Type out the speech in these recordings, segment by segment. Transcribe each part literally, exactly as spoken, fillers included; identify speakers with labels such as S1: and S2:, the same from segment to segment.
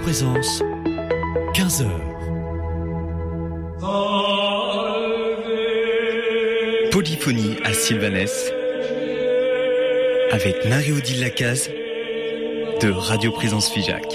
S1: Présence, quinze heures. Polyphonie à Sylvanès avec Marie-Odile Lacaze de Radio Présence Figeac.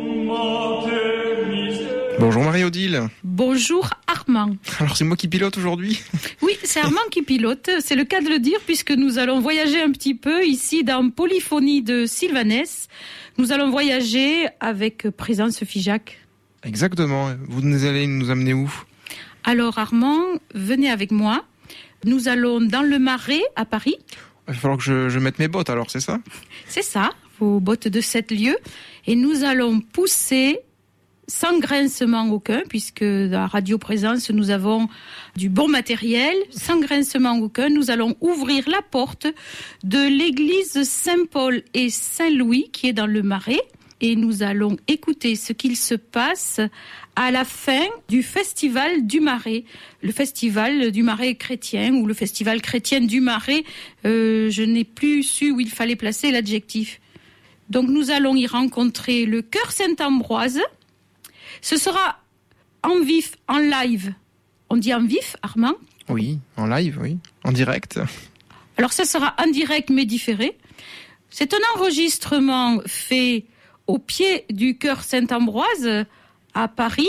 S2: Bonjour Marie-Odile.
S3: Bonjour Armand.
S2: Alors c'est moi qui pilote aujourd'hui ?
S3: Oui, c'est Armand qui pilote, c'est le cas de le dire puisque nous allons voyager un petit peu ici dans Polyphonie de Sylvanès. Nous allons voyager avec Présence Figeac.
S2: Exactement, vous allez nous amener où ?
S3: Alors Armand, venez avec moi. Nous allons dans le Marais à Paris.
S2: Il va falloir que je, je mette mes bottes alors, c'est ça ?
S3: C'est ça, vos bottes de sept lieues. Et nous allons pousser sans grincement aucun, puisque à Radio Présence, nous avons du bon matériel, sans grincement aucun. Nous allons ouvrir la porte de l'église Saint-Paul et Saint-Louis, qui est dans le Marais, et nous allons écouter ce qu'il se passe à la fin du festival du Marais. Le festival du Marais chrétien, ou le festival chrétien du Marais, euh, je n'ai plus su où il fallait placer l'adjectif. Donc nous allons y rencontrer le chœur Saint-Ambroise. Ce sera en vif, en live. On dit en vif, Armand ?
S2: Oui, en live, oui. En direct.
S3: Alors ça sera en direct mais différé. C'est un enregistrement fait au pied du chœur Saint-Ambroise à Paris.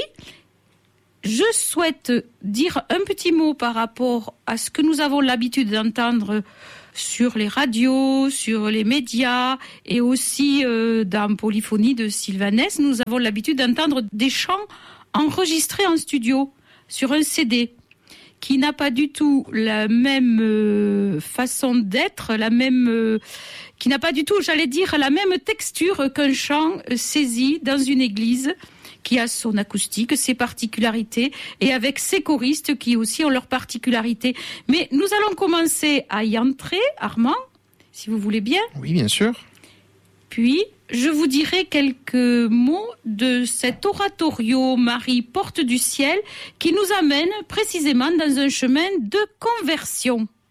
S3: Je souhaite dire un petit mot par rapport à ce que nous avons l'habitude d'entendre sur les radios, sur les médias et aussi euh, dans Polyphonie de Sylvanès. Nous avons l'habitude d'entendre des chants enregistrés en studio sur un C D qui n'a pas du tout la même euh, façon d'être, la même, euh, qui n'a pas du tout, j'allais dire, la même texture qu'un chant euh, saisi dans une église, qui a son acoustique, ses particularités, et avec ses choristes qui aussi ont leurs particularités. Mais nous allons commencer à y entrer, Armand, si vous voulez bien.
S2: Oui, bien sûr.
S3: Puis, je vous dirai quelques mots de cet oratorio Marie Porte du Ciel qui nous amène précisément dans un chemin de conversion.